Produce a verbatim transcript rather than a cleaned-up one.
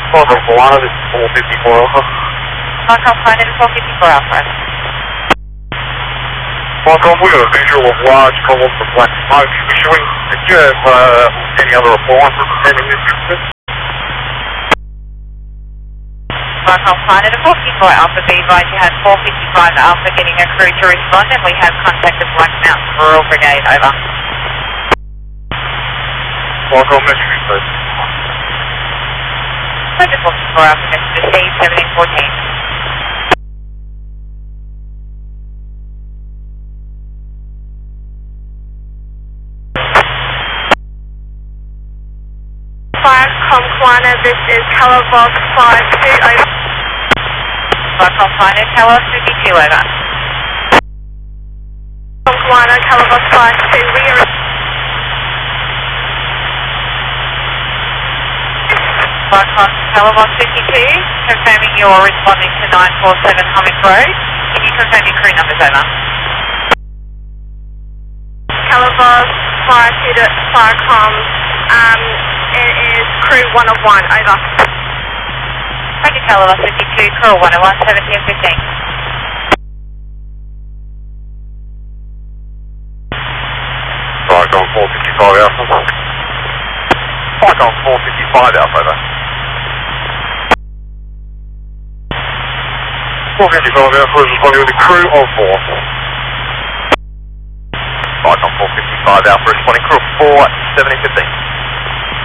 Four from Moana, this is four fifty-four Alpha. Marcom Planet four fifty-four Alpha. Marcom, we got a visual of large columns of black smoke issuing. Do you have uh, any other replies representing this incident? Marcom Planet four fifty-four Alpha, be advised you had four fifty-five Alpha getting a crew to respond, and we have contacted Black Mountain Rural Brigade, over. Marcom, message please. Roger four fifty-four Alpha, message received, seventeen fourteen. Marcom Kwana, this is Calabox five two, over. Marcom Planet, Calabox fifty-two, over. Marcom Kwana, Calabox five two, we are... Marcom Calabox fifty-two, confirming you're responding to nine four seven Hummock Road. Can you confirm your crew numbers, over? Calabox five two to Marcom, um, it is crew one oh one, over. Roger Calabox fifty-two, crew one oh one, seventeen fifteen. Marcom four fifty-five Alpha. Marcom four fifty-five Alpha, over. four fifty-five Alpha is responding with a crew of four. Marcom four fifty-five Alpha responding crew of four, seventeen fifteen.